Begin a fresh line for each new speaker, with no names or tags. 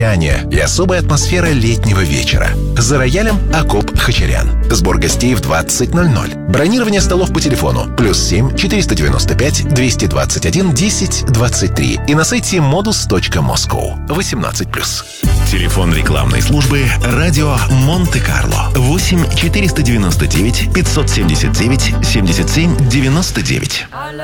и особая атмосфера летнего вечера. За роялем Акоп Хачарян. Сбор гостей в 20:00. Бронирование столов по телефону +7 495 221 10 23 и на сайте modus.moscow. 18+. Телефон рекламной службы «Радио Монте-Карло» 8 499 579 77 99.